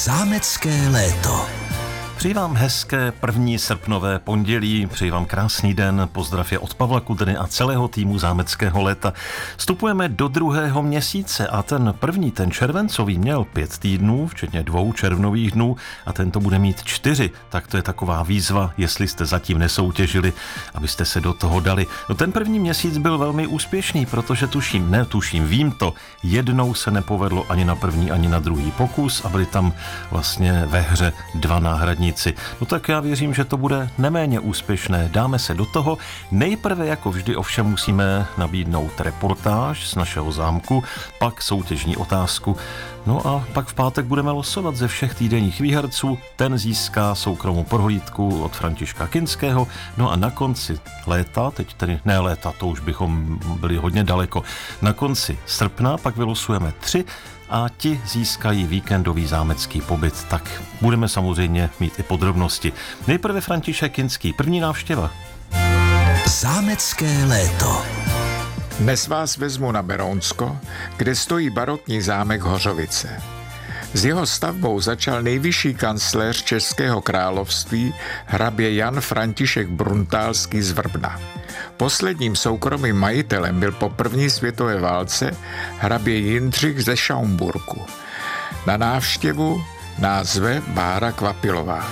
Zámecké léto. Přeji vám hezké 1. srpnové pondělí, přeji vám krásný den, pozdrav je od Pavla Kudry a celého týmu Zámeckého léta. Vstupujeme do 2. měsíce a ten červencový měl 5 týdnů, včetně 2 červnových dnů a tento bude mít 4, tak to je taková výzva, jestli jste zatím nesoutěžili, abyste se do toho dali. No ten 1. měsíc byl velmi úspěšný, protože vím to, jednou se nepovedlo ani na první, ani na druhý pokus a byli tam vlastně ve hře 2 náhradníci. No tak já věřím, že to bude neméně úspěšné. Dáme se do toho. Nejprve jako vždy ovšem musíme nabídnout reportáž z našeho zámku, pak soutěžní otázku. No a pak v pátek budeme losovat ze všech týdenních výherců. Ten získá soukromou prohlídku od Františka Kinského. No a na konci léta, to už bychom byli hodně daleko, na konci srpna pak vylosujeme 3 a ti získají víkendový zámecký pobyt. Tak budeme samozřejmě mít i podrobnosti. Nejprve František Kinský, první návštěva. Zámecké léto. Dnes vás vezmu na Berounsko, kde stojí barokní zámek Hořovice. S jeho stavbou začal nejvyšší kancléř Českého království hrabě Jan František Bruntálský z Vrbna. Posledním soukromým majitelem byl po první světové válce hrabě Jindřich ze Schaumburku. Na návštěvu nás zve Bára Kvapilová.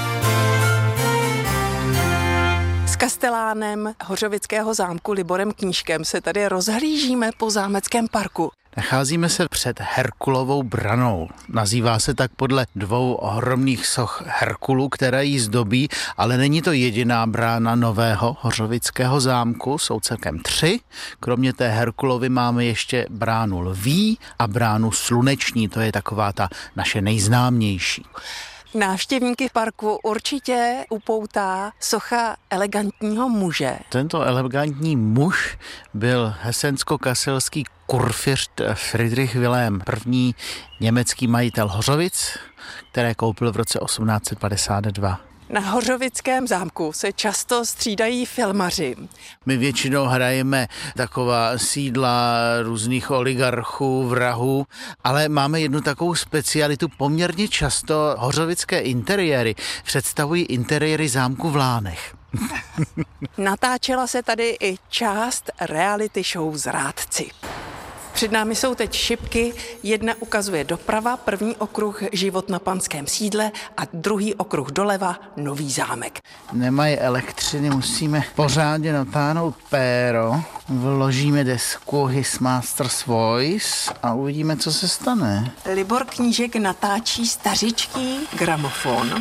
S kastelánem Hořovického zámku Liborem Knížkem se tady rozhlížíme po zámeckém parku. Nacházíme se před Herkulovou branou. Nazývá se tak podle 2 ohromných soch Herkulu, které ji zdobí, ale není to jediná brána nového Hořovického zámku, jsou celkem 3. Kromě té Herkulovy máme ještě bránu Lví a bránu Sluneční, to je taková ta naše nejznámější. Návštěvníky v parku určitě upoutá socha elegantního muže. Tento elegantní muž byl hesensko-kaselský kurfiřt Friedrich Wilhelm I., německý majitel Hořovic, které koupil v roce 1852. Na Hořovickém zámku se často střídají filmaři. My většinou hrajeme taková sídla různých oligarchů, vrahů, ale máme jednu takovou specialitu. Poměrně často hořovické interiéry představují interiéry zámku v Lánech. Natáčela se tady i část reality show Zrádci. Před námi jsou teď šipky, jedna ukazuje doprava, první okruh život na panském sídle a druhý okruh doleva nový zámek. Nemají elektřiny, musíme pořádně natáhnout péro, vložíme desku His Master's Voice a uvidíme, co se stane. Libor Knížek natáčí stařičký gramofon.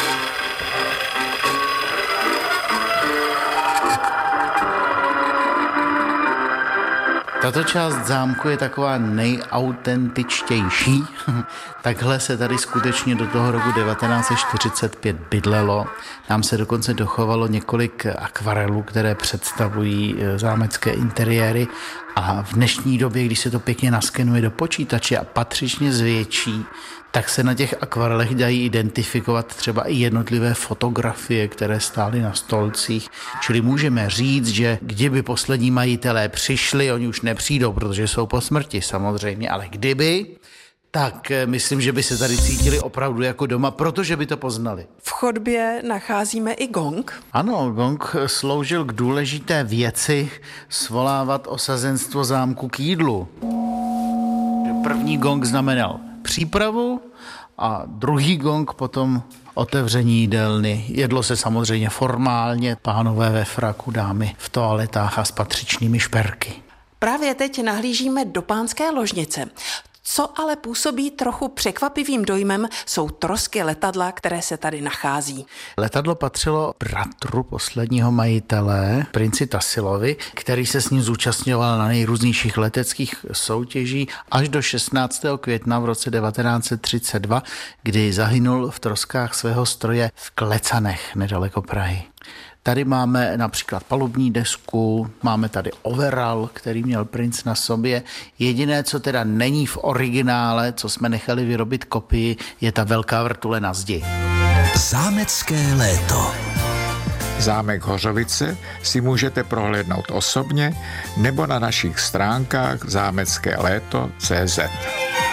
Tato část zámku je taková nejautentičtější. Takhle se tady skutečně do toho roku 1945 bydlelo. Nám se dokonce dochovalo několik akvarelů, které představují zámecké interiéry. A v dnešní době, když se to pěkně naskenuje do počítače a patřičně zvětší, tak se na těch akvarelech dají identifikovat třeba i jednotlivé fotografie, které stály na stolcích. Čili můžeme říct, že kdyby poslední majitelé přišli, oni už nepřijdou, protože jsou po smrti samozřejmě, ale kdyby, tak myslím, že by se tady cítili opravdu jako doma, protože by to poznali. V chodbě nacházíme i gong. Ano, gong sloužil k důležité věci svolávat osazenstvo zámku k jídlu. První gong znamenal přípravu a druhý gong potom otevření jídelny. Jedlo se samozřejmě formálně, pánové ve fraku, dámy v toaletách a s patřičnými šperky. Právě teď nahlížíme do pánské ložnice. Co ale působí trochu překvapivým dojmem, jsou trosky letadla, které se tady nachází. Letadlo patřilo bratru posledního majitele, princi Tassilovi, který se s ním zúčastňoval na nejrůznějších leteckých soutěží až do 16. května v roce 1932, kdy zahynul v troskách svého stroje v Klecanech nedaleko Prahy. Tady máme například palubní desku, máme tady overall, který měl princ na sobě. Jediné, co teda není v originále, co jsme nechali vyrobit kopii, je ta velká vrtule na zdi. Zámecké léto. Zámek Hořovice si můžete prohlédnout osobně nebo na našich stránkách zámeckéléto.cz.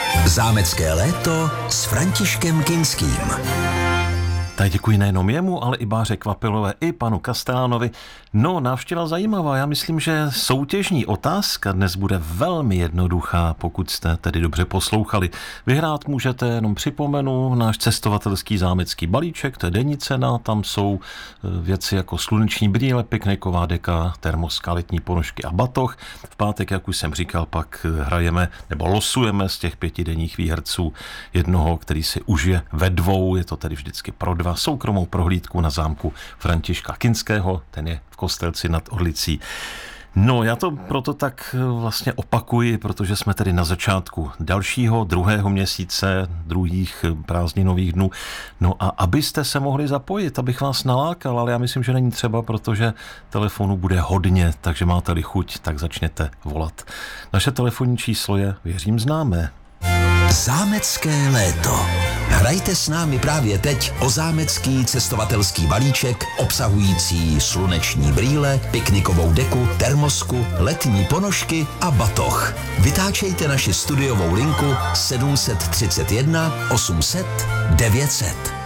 Zámecké léto s Františkem Kinským. Tak děkuji nejenom jemu, ale i Báře Kvapilové, i panu Kastelánovi. No, návštěva zajímavá. Já myslím, že soutěžní otázka dnes bude velmi jednoduchá, pokud jste tedy dobře poslouchali. Vyhrát můžete, jenom připomenu, náš cestovatelský zámecký balíček, to je denní cena, tam jsou věci jako sluneční brýle, pikniková deka, termoska, letní ponožky a batoh. V pátek, jak už jsem říkal, pak hrajeme nebo losujeme z těch 5 denních výherců jednoho, který si užije ve 2, je to tedy vždycky pro 2, soukromou prohlídku na zámku Františka Kinského, ten je v Kostelci nad Orlicí. No, já to proto tak vlastně opakuji, protože jsme tedy na začátku dalšího, 2. měsíce, druhých prázdninových dnů. No a abyste se mohli zapojit, abych vás nalákal, ale já myslím, že není třeba, protože telefonu bude hodně, takže máte-li chuť, tak začněte volat. Naše telefonní číslo je, věřím, známé. Zámecké léto. Hrajte s námi právě teď o zámecký cestovatelský balíček obsahující sluneční brýle, piknikovou deku, termosku, letní ponožky a batoh. Vytáčejte naši studiovou linku 731 800 900.